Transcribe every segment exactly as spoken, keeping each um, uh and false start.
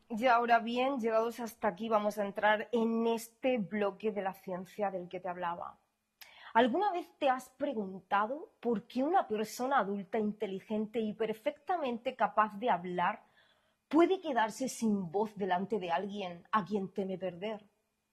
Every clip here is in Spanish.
Y ahora bien, llegados hasta aquí, vamos a entrar en este bloque de la ciencia del que te hablaba. ¿Alguna vez te has preguntado por qué una persona adulta, inteligente y perfectamente capaz de hablar puede quedarse sin voz delante de alguien a quien teme perder?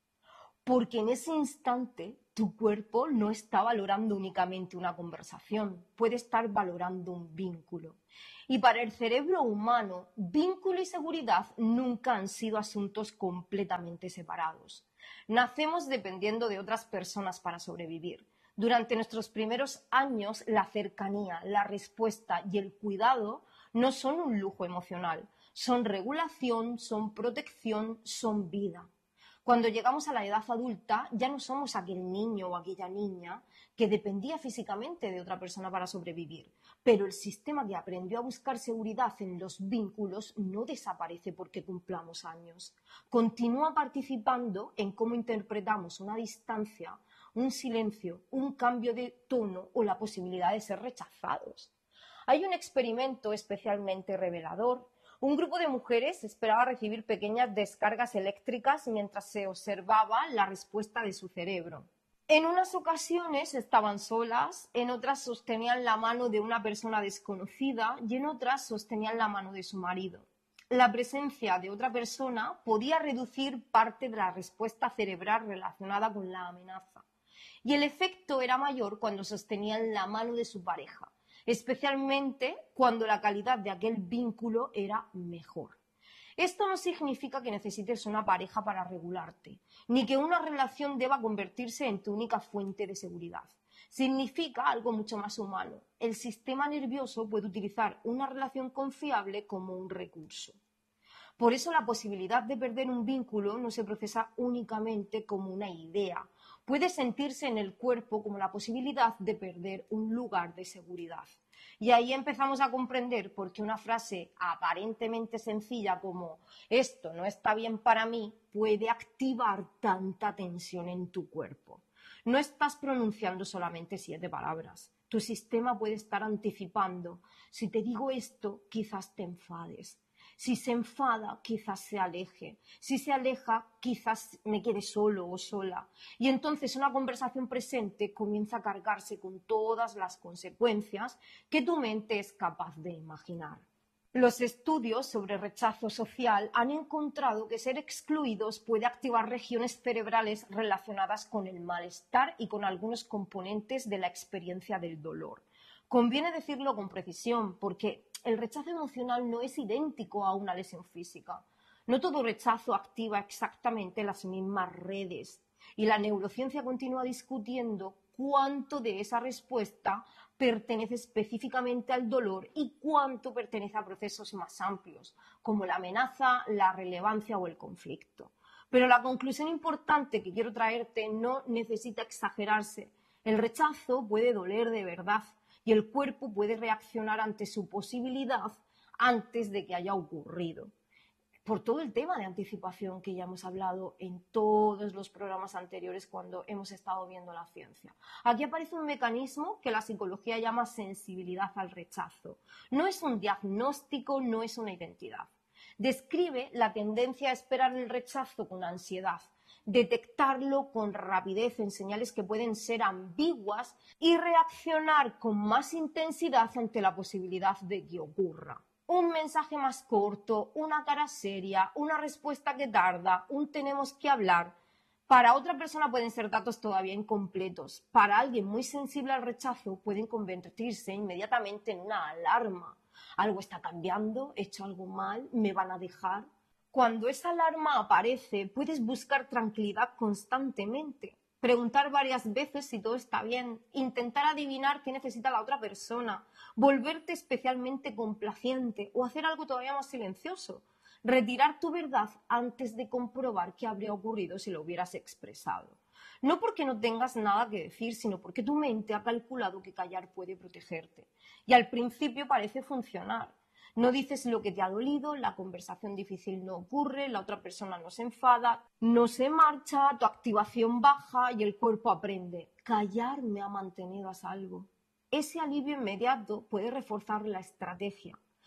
Porque en ese instante tu cuerpo no está valorando únicamente una conversación, puede estar valorando un vínculo. Y para el cerebro humano, vínculo y seguridad nunca han sido asuntos completamente separados. Nacemos dependiendo de otras personas para sobrevivir. Durante nuestros primeros años, la cercanía, la respuesta y el cuidado no son un lujo emocional, son regulación, son protección, son vida. Cuando llegamos a la edad adulta, ya no somos aquel niño o aquella niña que dependía físicamente de otra persona para sobrevivir, pero el sistema que aprendió a buscar seguridad en los vínculos no desaparece porque cumplamos años. Continúa participando en cómo interpretamos una distancia, un silencio, un cambio de tono o la posibilidad de ser rechazados. Hay un experimento especialmente revelador. Un grupo de mujeres esperaba recibir pequeñas descargas eléctricas mientras se observaba la respuesta de su cerebro. En unas ocasiones estaban solas, en otras sostenían la mano de una persona desconocida y en otras sostenían la mano de su marido. La presencia de otra persona podía reducir parte de la respuesta cerebral relacionada con la amenaza. Y el efecto era mayor cuando sostenían la mano de su pareja, especialmente cuando la calidad de aquel vínculo era mejor. Esto no significa que necesites una pareja para regularte, ni que una relación deba convertirse en tu única fuente de seguridad. Significa algo mucho más humano. El sistema nervioso puede utilizar una relación confiable como un recurso. Por eso la posibilidad de perder un vínculo no se procesa únicamente como una idea. Puede sentirse en el cuerpo como la posibilidad de perder un lugar de seguridad. Y ahí empezamos a comprender por qué una frase aparentemente sencilla como «esto no está bien para mí» puede activar tanta tensión en tu cuerpo. No estás pronunciando solamente siete palabras. Tu sistema puede estar anticipando. Si te digo esto, quizás te enfades. Si se enfada, quizás se aleje. Si se aleja, quizás me quede solo o sola. Y entonces una conversación presente comienza a cargarse con todas las consecuencias que tu mente es capaz de imaginar. Los estudios sobre rechazo social han encontrado que ser excluidos puede activar regiones cerebrales relacionadas con el malestar y con algunos componentes de la experiencia del dolor. Conviene decirlo con precisión porque el rechazo emocional no es idéntico a una lesión física. No todo rechazo activa exactamente las mismas redes y la neurociencia continúa discutiendo cuánto de esa respuesta pertenece específicamente al dolor y cuánto pertenece a procesos más amplios, como la amenaza, la relevancia o el conflicto. Pero la conclusión importante que quiero traerte no necesita exagerarse. El rechazo puede doler de verdad y el cuerpo puede reaccionar ante su posibilidad antes de que haya ocurrido. Por todo el tema de anticipación que ya hemos hablado en todos los programas anteriores cuando hemos estado viendo la ciencia. Aquí aparece un mecanismo que la psicología llama sensibilidad al rechazo. No es un diagnóstico, no es una identidad. Describe la tendencia a esperar el rechazo con ansiedad, detectarlo con rapidez en señales que pueden ser ambiguas y reaccionar con más intensidad ante la posibilidad de que ocurra. Un mensaje más corto, una cara seria, una respuesta que tarda, un tenemos que hablar. Para otra persona pueden ser datos todavía incompletos. Para alguien muy sensible al rechazo pueden convertirse inmediatamente en una alarma. Algo está cambiando, he hecho algo mal, me van a dejar. Cuando esa alarma aparece, puedes buscar tranquilidad constantemente. Preguntar varias veces si todo está bien, intentar adivinar qué necesita la otra persona, volverte especialmente complaciente o hacer algo todavía más silencioso, retirar tu verdad antes de comprobar qué habría ocurrido si lo hubieras expresado. No porque no tengas nada que decir, sino porque tu mente ha calculado que callar puede protegerte. Y al principio parece funcionar. No dices lo que te ha dolido, la conversación difícil no ocurre, la otra persona no se enfada, no se marcha, tu activación baja y el cuerpo aprende. Callar me ha mantenido a salvo. Ese alivio inmediato puede reforzar la estrategia.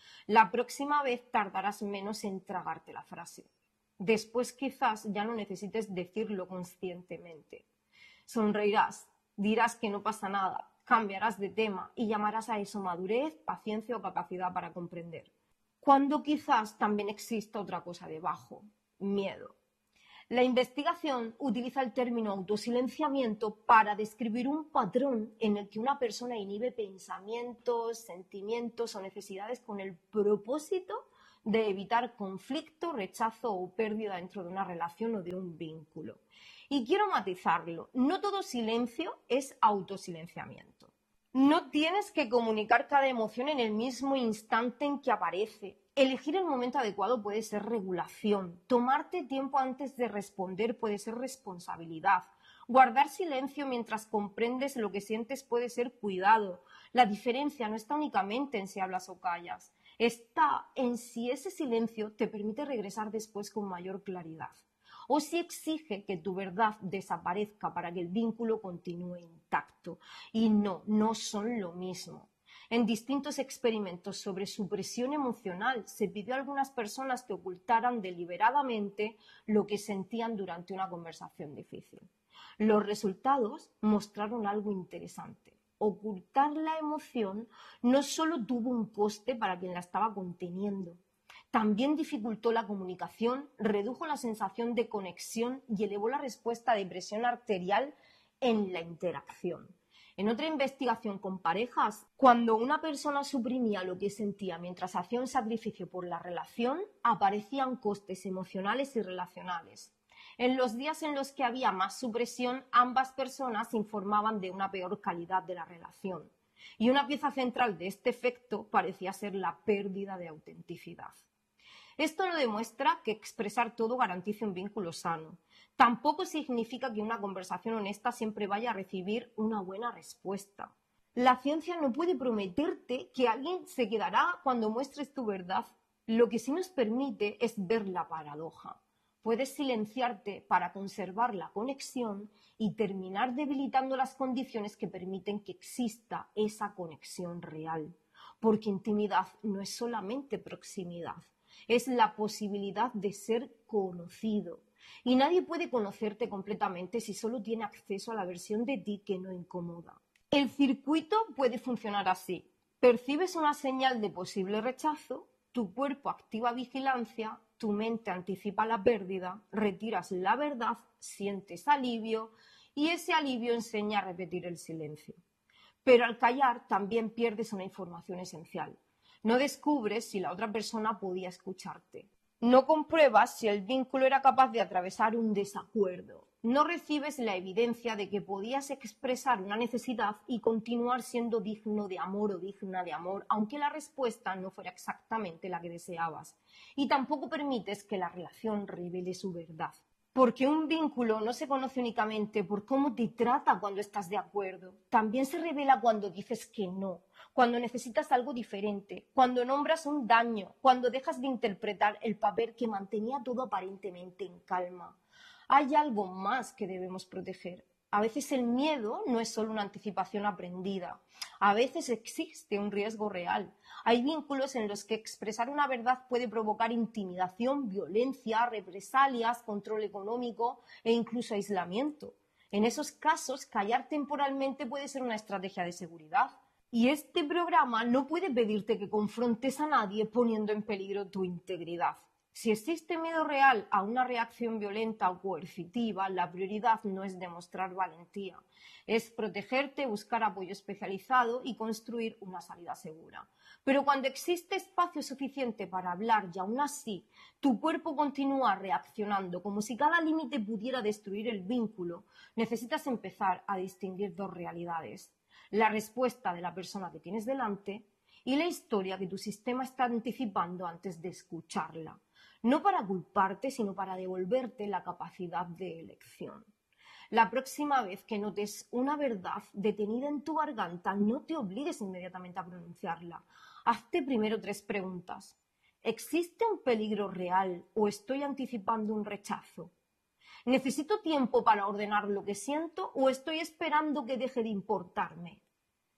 La próxima vez tardarás menos en tragarte la frase. Después quizás ya no necesites decirlo conscientemente. Sonreirás, dirás que no pasa nada, cambiarás de tema y llamarás a eso madurez, paciencia o capacidad para comprender. Cuando quizás también exista otra cosa debajo, miedo. La investigación utiliza el término autosilenciamiento para describir un patrón en el que una persona inhibe pensamientos, sentimientos o necesidades con el propósito de evitar conflicto, rechazo o pérdida dentro de una relación o de un vínculo. Y quiero matizarlo, no todo silencio es autosilenciamiento. No tienes que comunicar cada emoción en el mismo instante en que aparece. Elegir el momento adecuado puede ser regulación. Tomarte tiempo antes de responder puede ser responsabilidad. Guardar silencio mientras comprendes lo que sientes puede ser cuidado. La diferencia no está únicamente en si hablas o callas. Está en si ese silencio te permite regresar después con mayor claridad. O si exige que tu verdad desaparezca para que el vínculo continúe intacto. Y no, no son lo mismo. En distintos experimentos sobre supresión emocional se pidió a algunas personas que ocultaran deliberadamente lo que sentían durante una conversación difícil. Los resultados mostraron algo interesante. Ocultar la emoción no solo tuvo un coste para quien la estaba conteniendo, también dificultó la comunicación, redujo la sensación de conexión y elevó la respuesta de presión arterial en la interacción. En otra investigación con parejas, cuando una persona suprimía lo que sentía mientras hacía un sacrificio por la relación, aparecían costes emocionales y relacionales. En los días en los que había más supresión, ambas personas informaban de una peor calidad de la relación. Y una pieza central de este efecto parecía ser la pérdida de autenticidad. Esto no demuestra que expresar todo garantice un vínculo sano. Tampoco significa que una conversación honesta siempre vaya a recibir una buena respuesta. La ciencia no puede prometerte que alguien se quedará cuando muestres tu verdad. Lo que sí nos permite es ver la paradoja. Puedes silenciarte para conservar la conexión y terminar debilitando las condiciones que permiten que exista esa conexión real. Porque intimidad no es solamente proximidad. Es la posibilidad de ser conocido. Y nadie puede conocerte completamente si solo tiene acceso a la versión de ti que no incomoda. El circuito puede funcionar así. Percibes una señal de posible rechazo, tu cuerpo activa vigilancia, tu mente anticipa la pérdida, retiras la verdad, sientes alivio y ese alivio enseña a repetir el silencio. Pero al callar también pierdes una información esencial. No descubres si la otra persona podía escucharte. No compruebas si el vínculo era capaz de atravesar un desacuerdo. No recibes la evidencia de que podías expresar una necesidad y continuar siendo digno de amor o digna de amor, aunque la respuesta no fuera exactamente la que deseabas. Y tampoco permites que la relación revele su verdad. Porque un vínculo no se conoce únicamente por cómo te trata cuando estás de acuerdo. También se revela cuando dices que no, cuando necesitas algo diferente, cuando nombras un daño, cuando dejas de interpretar el papel que mantenía todo aparentemente en calma. Hay algo más que debemos proteger. A veces el miedo no es solo una anticipación aprendida. A veces existe un riesgo real. Hay vínculos en los que expresar una verdad puede provocar intimidación, violencia, represalias, control económico e incluso aislamiento. En esos casos, callar temporalmente puede ser una estrategia de seguridad. Y este programa no puede pedirte que confrontes a nadie poniendo en peligro tu integridad. Si existe miedo real a una reacción violenta o coercitiva, la prioridad no es demostrar valentía, es protegerte, buscar apoyo especializado y construir una salida segura. Pero cuando existe espacio suficiente para hablar y aún así tu cuerpo continúa reaccionando como si cada límite pudiera destruir el vínculo, necesitas empezar a distinguir dos realidades: la respuesta de la persona que tienes delante y la historia que tu sistema está anticipando antes de escucharla. No para culparte, sino para devolverte la capacidad de elección. La próxima vez que notes una verdad detenida en tu garganta, no te obligues inmediatamente a pronunciarla. Hazte primero tres preguntas. ¿Existe un peligro real o estoy anticipando un rechazo? ¿Necesito tiempo para ordenar lo que siento o estoy esperando que deje de importarme?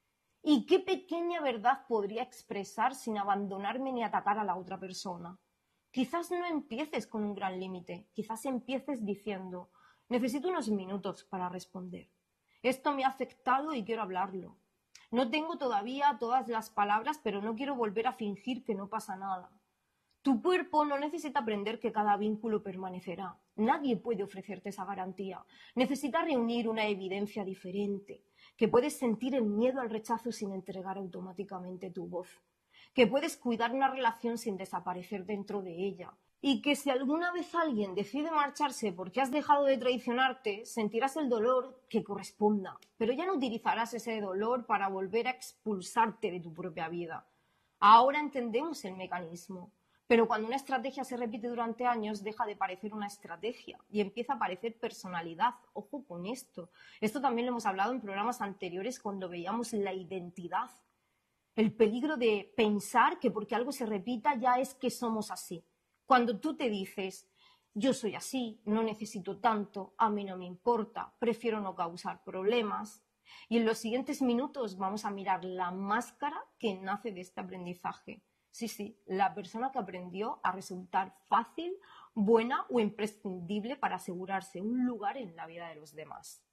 ¿Y qué pequeña verdad podría expresar sin abandonarme ni atacar a la otra persona? Quizás no empieces con un gran límite, quizás empieces diciendo, necesito unos minutos para responder. Esto me ha afectado y quiero hablarlo. No tengo todavía todas las palabras, pero no quiero volver a fingir que no pasa nada. Tu cuerpo no necesita aprender que cada vínculo permanecerá. Nadie puede ofrecerte esa garantía. Necesita reunir una evidencia diferente, que puedes sentir el miedo al rechazo sin entregar automáticamente tu voz, que puedes cuidar una relación sin desaparecer dentro de ella, y que si alguna vez alguien decide marcharse porque has dejado de traicionarte, sentirás el dolor que corresponda, pero ya no utilizarás ese dolor para volver a expulsarte de tu propia vida. Ahora entendemos el mecanismo. Pero cuando una estrategia se repite durante años, deja de parecer una estrategia y empieza a parecer personalidad. Ojo con esto. Esto también lo hemos hablado en programas anteriores cuando veíamos la identidad. El peligro de pensar que porque algo se repita ya es que somos así. Cuando tú te dices, yo soy así, no necesito tanto, a mí no me importa, prefiero no causar problemas. Y en los siguientes minutos vamos a mirar la máscara que nace de este aprendizaje. Sí, sí, la persona que aprendió a resultar fácil, buena o imprescindible para asegurarse un lugar en la vida de los demás.